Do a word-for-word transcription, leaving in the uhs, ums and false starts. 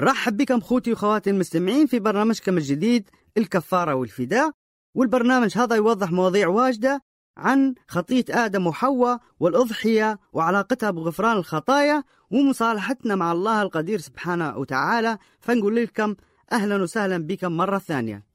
نرحب بكم خوتي وخواتي المستمعين في برنامجكم الجديد الكفارة والفداء. والبرنامج هذا يوضح مواضيع واجدة عن خطية آدم وحواء والأضحية وعلاقتها بغفران الخطايا ومصالحتنا مع الله القدير سبحانه وتعالى. فنقول لكم أهلا وسهلا بكم مرة ثانية.